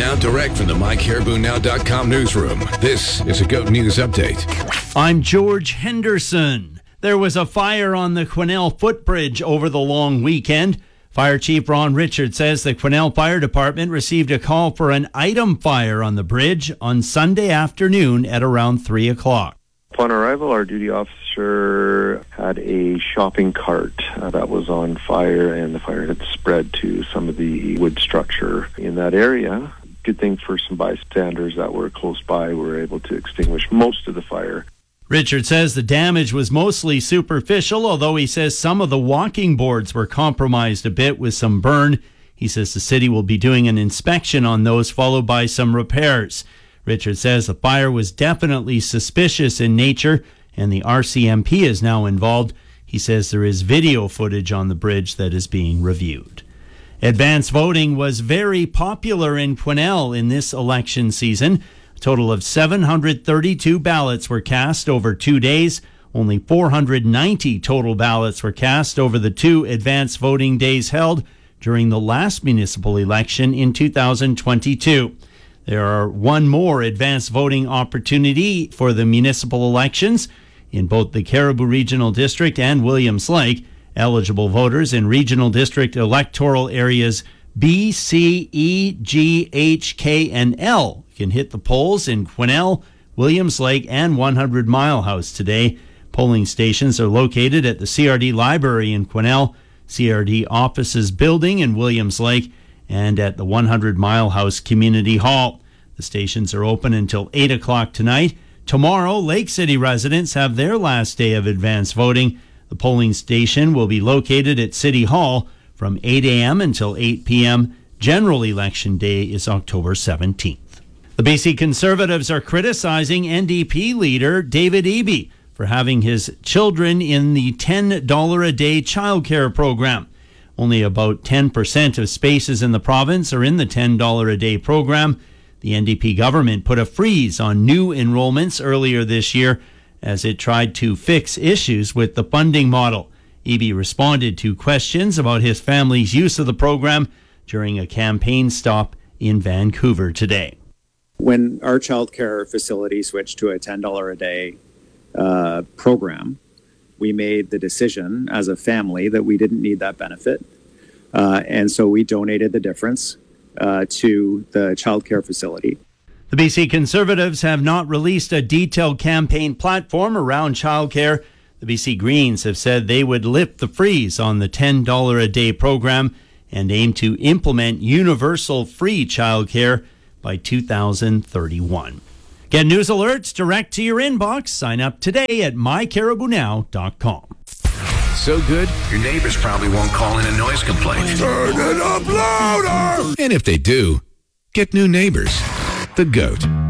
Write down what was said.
Now direct from the MyCaribouNow.com newsroom, this is a GOAT News Update. I'm George Henderson. There was a fire on the Quesnel footbridge over the long weekend. Fire Chief Ron Richard says the Quesnel Fire Department received a call for an item fire on the bridge on Sunday afternoon at around 3 o'clock. Upon arrival, our duty officer had a shopping cart that was on fire, and the fire had spread to some of the wood structure in that area. Good thing for some bystanders that were close by were able to extinguish most of the fire. Richard says the damage was mostly superficial, although he says some of the walking boards were compromised a bit with some burn. He says the city will be doing an inspection on those, followed by some repairs. Richard says the fire was definitely suspicious in nature, and the RCMP is now involved. He says there is video footage on the bridge that is being reviewed. Advance voting was very popular in Quesnel in this election season. A total of 732 ballots were cast over 2 days. Only 490 total ballots were cast over the 2 advance voting days held during the last municipal election in 2022. There are one more advance voting opportunity for the municipal elections in both the Caribou Regional District and Williams Lake. Eligible voters in Regional District electoral areas B, C, E, G, H, K, and L can hit the polls in Quesnel, Williams Lake, and 100 Mile House today. Polling stations are located at the CRD Library in Quesnel, CRD Offices Building in Williams Lake, and at the 100 Mile House Community Hall. The stations are open until 8 o'clock tonight. Tomorrow, Lake City residents have their last day of advance voting. The polling station will be located at City Hall from 8 a.m. until 8 p.m. General Election Day is October 17th. The BC Conservatives are criticizing NDP leader David Eby for having his children in the $10 a day childcare program. Only about 10% of spaces in the province are in the $10 a day program. The NDP government put a freeze on new enrollments earlier this year as it tried to fix issues with the funding model. Eby responded to questions about his family's use of the program during a campaign stop in Vancouver today. When our childcare facility switched to a $10 a day program, we made the decision as a family that we didn't need that benefit. And so we donated the difference to the childcare facility. The BC Conservatives have not released a detailed campaign platform around childcare. The BC Greens have said they would lift the freeze on the $10 a day program and aim to implement universal free childcare by 2031. Get news alerts direct to your inbox. Sign up today at MyCaribouNow.com. So good, your neighbors probably won't call in a noise complaint. Turn it up louder! And if they do, get new neighbors. The GOAT.